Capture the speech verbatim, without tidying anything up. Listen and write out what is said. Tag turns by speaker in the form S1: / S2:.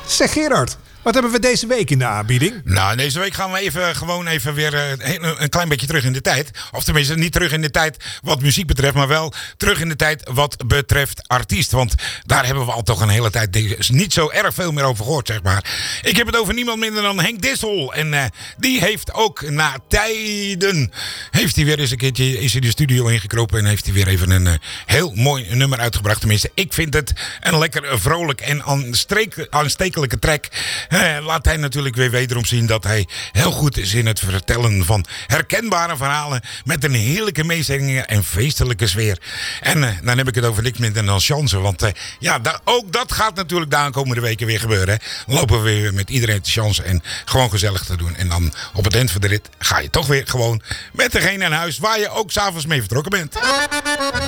S1: Zeg Gerard, wat hebben we deze week in de aanbieding?
S2: Nou, deze week gaan we even, gewoon even weer uh, een, een klein beetje terug in de tijd. Of tenminste, niet terug in de tijd wat muziek betreft, maar wel terug in de tijd wat betreft artiest. Want daar hebben we al toch een hele tijd dus niet zo erg veel meer over gehoord, zeg maar. Ik heb het over niemand minder dan Henk Dissel. En uh, die heeft ook na tijden, heeft hij weer eens een keertje is hij de studio ingekropen en heeft hij weer even een uh, heel mooi nummer uitgebracht. Tenminste, ik vind het een lekker vrolijk en aanstekelijke track. Uh, laat hij natuurlijk weer wederom zien dat hij heel goed is in het vertellen van herkenbare verhalen met een heerlijke meezingen en feestelijke sfeer. En uh, dan heb ik het over niks minder dan chance, want uh, ja, da- ook dat gaat natuurlijk de aankomende weken weer gebeuren. Hè. Dan lopen we weer met iedereen de chance en gewoon gezellig te doen. En dan op het eind van de rit ga je toch weer gewoon met degene aan huis waar je ook s'avonds mee vertrokken bent.